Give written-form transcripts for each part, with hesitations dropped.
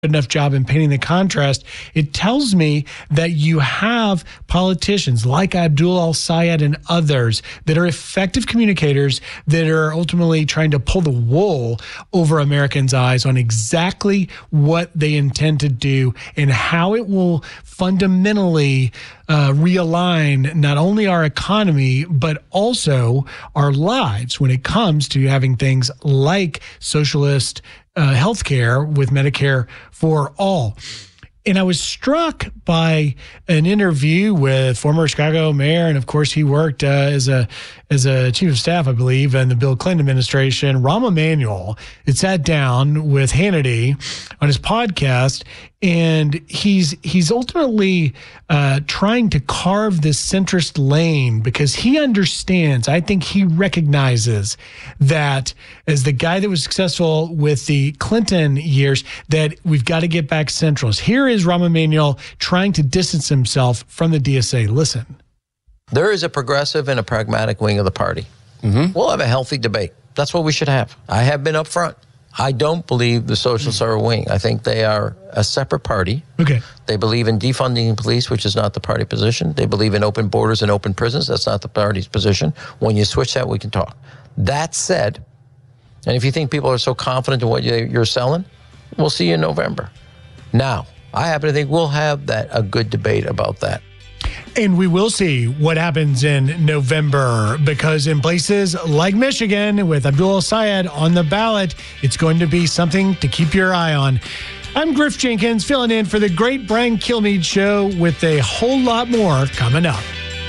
enough job in painting the contrast. It tells me that you have politicians like Abdul El-Sayed and others that are effective communicators that are ultimately trying to pull the wool over Americans' eyes on exactly what they intend to do and how it will fundamentally realign not only our economy, but also our lives when it comes to having things like socialist healthcare with Medicare for all. And I was struck by an interview with former Chicago mayor, and of course he worked as a chief of staff, I believe, in the Bill Clinton administration, Rahm Emanuel. It sat down with Hannity on his podcast, and he's ultimately trying to carve this centrist lane because he understands, I think he recognizes that as the guy that was successful with the Clinton years, that we've got to get back centrist. Here is Rahm Emanuel trying to distance himself from the DSA. Listen. There is a progressive and a pragmatic wing of the party. Mm-hmm. We'll have a healthy debate. That's what we should have. I have been up front. I don't believe the socialists are a wing. I think they are a separate party. Okay. They believe in defunding police, which is not the party position. They believe in open borders and open prisons. That's not the party's position. When you switch that, we can talk. That said, and if you think people are so confident in what you're selling, we'll see you in November. Now, I happen to think we'll have a good debate about that. And we will see what happens in November, because in places like Michigan, with Abdul El-Sayed on the ballot, it's going to be something to keep your eye on. I'm Griff Jenkins, filling in for the great Brian Kilmeade Show with a whole lot more coming up.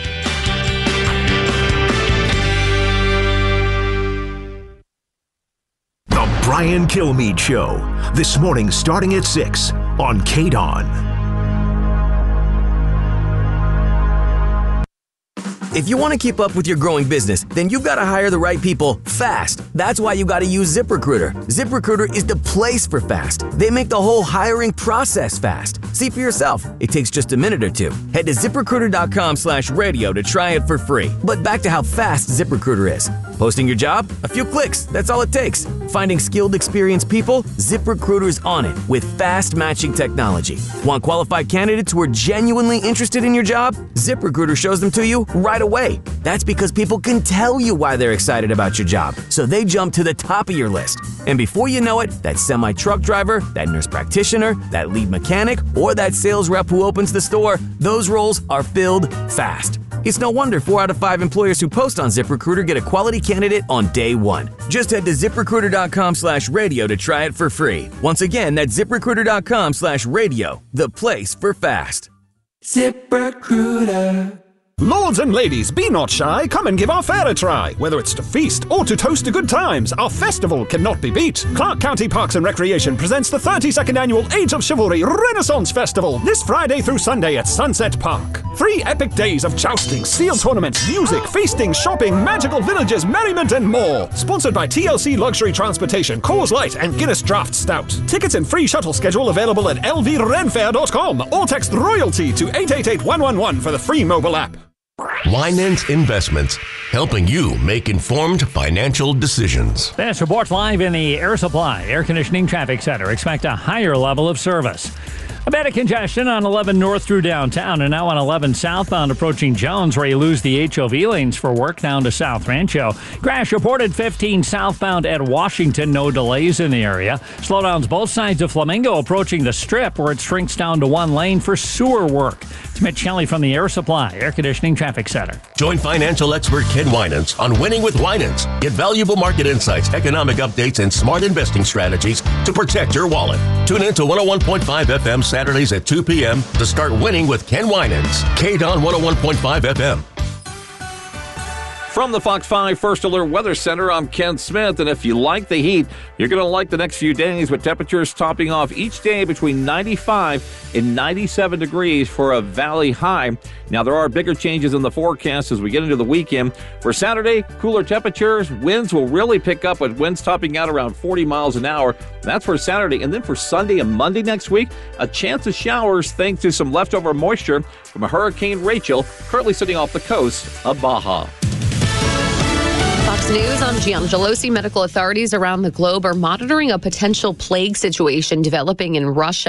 The Brian Kilmeade Show, this morning starting at 6 on KDON. If you want to keep up with your growing business, then you've got to hire the right people fast. That's why you got to use ZipRecruiter. ZipRecruiter is the place for fast. They make the whole hiring process fast. See for yourself. It takes just a minute or two. Head to ZipRecruiter.com/radio to try it for free. But back to how fast ZipRecruiter is. Posting your job? A few clicks. That's all it takes. Finding skilled, experienced people? ZipRecruiter's on it with fast matching technology. Want qualified candidates who are genuinely interested in your job? ZipRecruiter shows them to you right away. That's because people can tell you why they're excited about your job, so they jump to the top of your list. And before you know it, that semi-truck driver, that nurse practitioner, that lead mechanic, or that sales rep who opens the store, those roles are filled fast. It's no wonder 4 out of 5 employers who post on ZipRecruiter get a quality candidate on day one. Just head to ZipRecruiter.com/radio to try it for free. Once again, that's ZipRecruiter.com/radio, the place for fast. ZipRecruiter. Lords and ladies, be not shy. Come and give our fair a try. Whether it's to feast or to toast to good times, our festival cannot be beat. Clark County Parks and Recreation presents the 32nd Annual Age of Chivalry Renaissance Festival this Friday through Sunday at Sunset Park. 3 epic days of jousting, steel tournaments, music, feasting, shopping, magical villages, merriment, and more. Sponsored by TLC Luxury Transportation, Coors Light, and Guinness Draft Stout. Tickets and free shuttle schedule available at lvrenfair.com or text ROYALTY to 888-111 for the free mobile app. Winans Investments, helping you make informed financial decisions. This report live in the Air Supply Air Conditioning Traffic Center. Expect a higher level of service. A bit of congestion on 11 north through downtown, and now on 11 southbound approaching Jones, where you lose the HOV lanes for work down to South Rancho. Crash reported 15 southbound at Washington. No delays in the area. Slowdowns both sides of Flamingo approaching the Strip, where it shrinks down to 1 lane for sewer work. It's Mitch Kelly from the Air Supply Air Conditioning Traffic Center. Join financial expert Ken Winans on Winning with Winans. Get valuable market insights, economic updates, and smart investing strategies to protect your wallet. Tune in to 101.5 FM Saturdays at 2 p.m. to start winning with Ken Winans. KDON 101.5 FM. From the Fox 5 First Alert Weather Center, I'm Ken Smith, and if you like the heat, you're going to like the next few days with temperatures topping off each day between 95 and 97 degrees for a valley high. Now, there are bigger changes in the forecast as we get into the weekend. For Saturday, cooler temperatures, winds will really pick up with winds topping out around 40 miles an hour. That's for Saturday. And then for Sunday and Monday next week, a chance of showers thanks to some leftover moisture from a Hurricane Rachel currently sitting off the coast of Baja. Fox News, I'm Gian Gelosi. Medical authorities around the globe are monitoring a potential plague situation developing in Russia.